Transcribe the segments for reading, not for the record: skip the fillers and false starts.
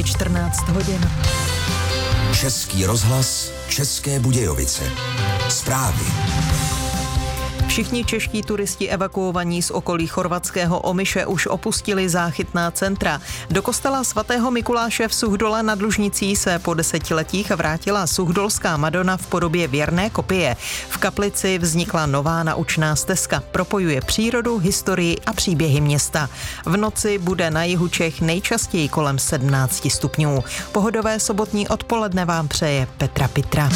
14 hodin. Český rozhlas, České Budějovice. Zprávy. Všichni čeští turisti evakuovaní z okolí chorvatského Omiše už opustili záchytná centra. Do kostela svatého Mikuláše v Suchdole nad Lužnicí se po desetiletích vrátila suchdolská Madona v podobě věrné kopie. V kaplici vznikla nová naučná stezka. Propojuje přírodu, historii a příběhy města. V noci bude na jihu Čech nejčastěji kolem 17 stupňů. Pohodové sobotní odpoledne vám přeje Petra Pitra.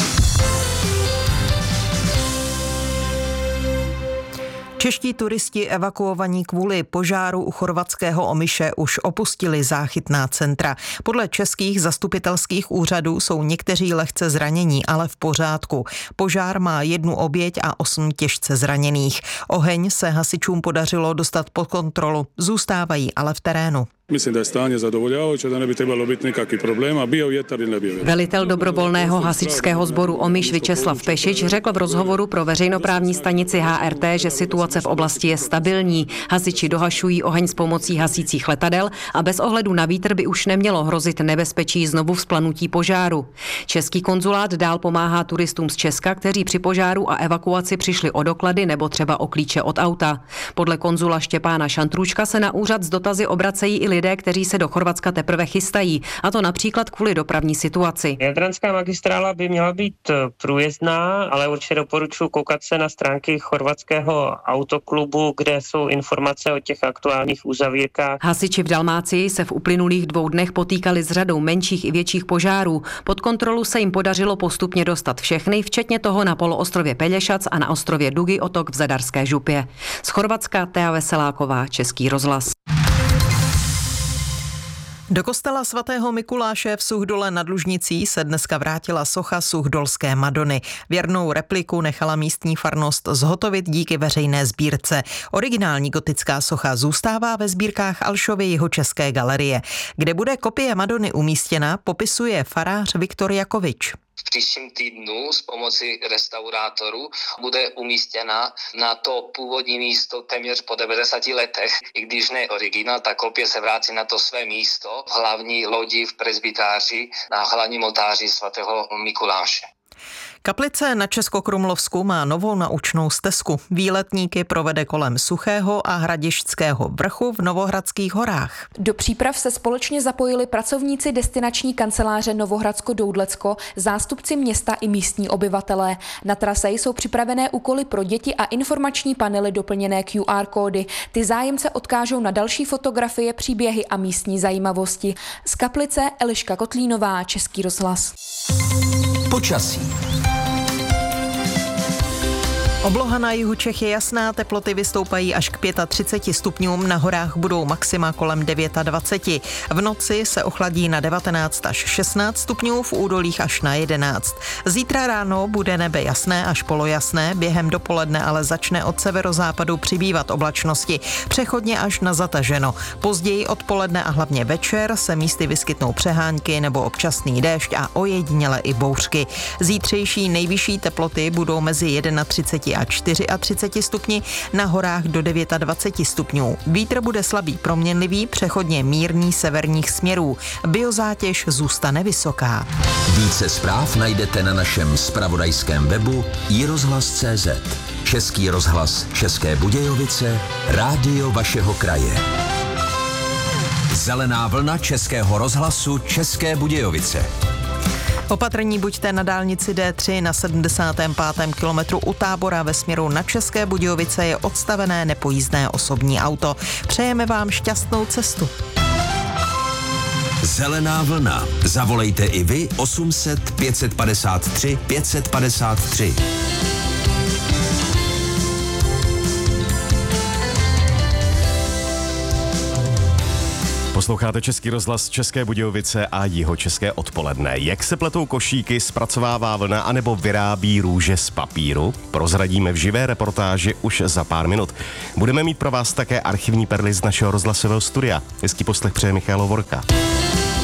Čeští turisti evakuovaní kvůli požáru u chorvatského Omiše už opustili záchytná centra. Podle českých zastupitelských úřadů jsou někteří lehce zranění, ale v pořádku. Požár má 1 oběť a 8 těžce zraněných. Oheň se hasičům podařilo dostat pod kontrolu, zůstávají ale v terénu. Myslím, že stání zadovoljavajuće, da ne bi trebalo biti nikakvih problema. Bio vjetar ili nebio vjetar. Velitel dobrovolného hasičského sboru Omiš Vyčeslav Pešič řekl v rozhovoru pro veřejnoprávní stanici HRT, že situace v oblasti je stabilní. Hasiči dohašují oheň s pomocí hasících letadel a bez ohledu na vítr by už nemělo hrozit nebezpečí znovu vzplanutí požáru. Český konzulát dál pomáhá turistům z Česka, kteří při požáru a evakuaci přišli o doklady nebo třeba o klíče od auta. Podle konzula Štěpána Šantrůčka se na úřad s dotazy obracejí i lidé, kteří se do Chorvatska teprve chystají, a to například kvůli dopravní situaci. Jadranská magistrála by měla být průjezdná, ale určitě doporučuji koukat se na stránky chorvatského autoklubu, kde jsou informace o těch aktuálních uzavírkách. Hasiči v Dalmácii se v uplynulých 2 dnech potýkali s řadou menších i větších požárů. Pod kontrolu se jim podařilo postupně dostat všechny, včetně toho na poloostrově Pelješac a na ostrově Dugi otok v Zadarské župě. Z Chorvatska Tea Veseláková, Český rozhlas. Do kostela svatého Mikuláše v Suchdole nad Lužnicí se dneska vrátila socha suchdolské Madony. Věrnou repliku nechala místní farnost zhotovit díky veřejné sbírce. Originální gotická socha zůstává ve sbírkách Alšovy jihočeské galerie. Kde bude kopie Madony umístěna, popisuje farář Viktor Jakovič. V příštím týdnu s pomocí restaurátorů bude umístěna na to původní místo téměř po 90 letech. I když ne originál, ta kopie se vrátí na to své místo v hlavní lodi v presbytáři na hlavním oltáři svatého Mikuláše. Kaplice na Českokrumlovsku má novou naučnou stezku. Výletníky provede kolem Suchého a Hradišťského vrchu v Novohradských horách. Do příprav se společně zapojili pracovníci destinační kanceláře Novohradsko-Doudlecko, zástupci města i místní obyvatelé. Na trase jsou připravené úkoly pro děti a informační panely doplněné QR kódy. Ty zájemce odkážou na další fotografie, příběhy a místní zajímavosti. Z Kaplice Eliška Kotlínová, Český rozhlas. Počasí. Obloha na jihu Čech je jasná, teploty vystoupají až k 35 stupňům, na horách budou maxima kolem 29. V noci se ochladí na 19 až 16 stupňů, v údolích až na 11. Zítra ráno bude nebe jasné až polojasné, během dopoledne ale začne od severozápadu přibývat oblačnosti, přechodně až na zataženo. Později odpoledne a hlavně večer se místy vyskytnou přehánky nebo občasný déšť a ojediněle i bouřky. Zítřejší nejvyšší teploty budou mezi 31 a 34 stupni, na horách do 29 stupňů. Vítr bude slabý proměnlivý, přechodně mírný severních směrů. Biozátěž zůstane vysoká. Více zpráv najdete na našem zpravodajském webu iRozhlas.cz. Český rozhlas České Budějovice, rádio vašeho kraje. Zelená vlna Českého rozhlasu České Budějovice. Opatrní buďte na dálnici D3 na 75. kilometru u Tábora ve směru na České Budějovice je odstavené nepojízdné osobní auto. Přejeme vám šťastnou cestu. Zelená vlna. Zavolejte i vy 800 553 553. Posloucháte Český rozhlas České Budějovice a jihočeské odpoledne. Jak se pletou košíky, zpracovává vlna anebo vyrábí růže z papíru? Prozradíme v živé reportáži už za pár minut. Budeme mít pro vás také archivní perly z našeho rozhlasového studia. Hezký poslech přeje Michal Vorka.